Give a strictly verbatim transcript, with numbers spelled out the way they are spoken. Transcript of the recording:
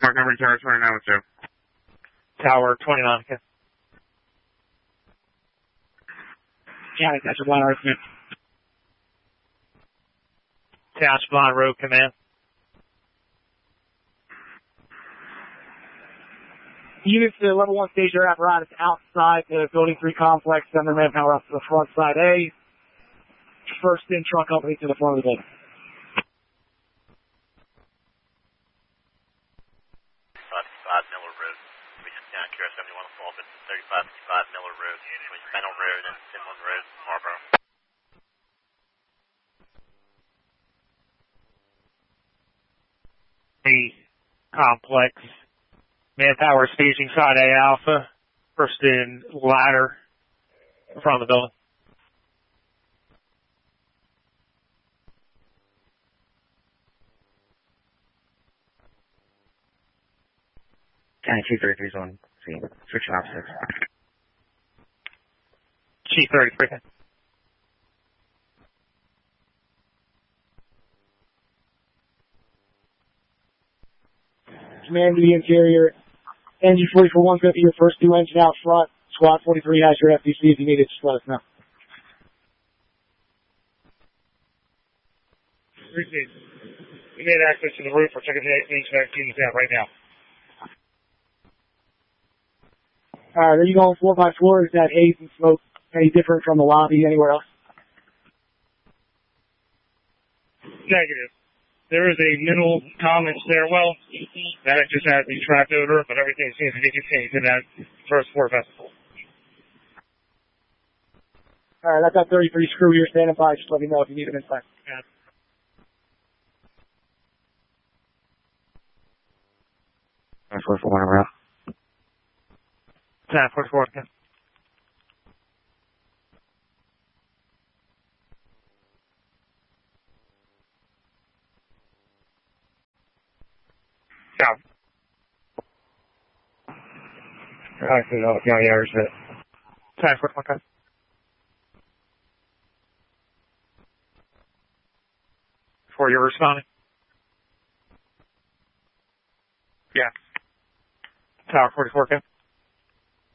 Montgomery Tower twenty-nine with Joe. Tower twenty-nine, okay. County, that's your blind road command. Township Blind Road Command. Units to level one stationary apparatus outside the building three complex, send their manpower up to the front side A. First in truck company to the front of the building. thirty-five Miller Road. We just down Q R seventy-one Fulton, thirty-five fifty-five Miller Road, between Fennel Road and Finland Road, Marlboro. The complex. Manpower staging side A Alpha. First in ladder in front of the building. County two thirty-three is on scene. Switch opposites. Chief thirty-three. Command to the interior. Engine forty-four one fifty, your first new engine out front. Squad forty-three has your F D C if you need it. Just let us know. Appreciate it. We need access to the roof. We're checking the H V A C units out right now. Alright, are you going floor by floor? Is that haze and smoke any different from the lobby anywhere else? Negative. There is a middle common stairwell that just has the trapped odor, but everything seems to be contained to that first floor vestibule. Alright, that's that thirty-three screw. You're standing by. Just let me know if you need it inside. Yeah. four four one around. ten forty-four, okay. Yeah. Actually, no, County Irish hit. ten forty-one, okay. Before you're responding? Yeah. Tower forty-four, okay.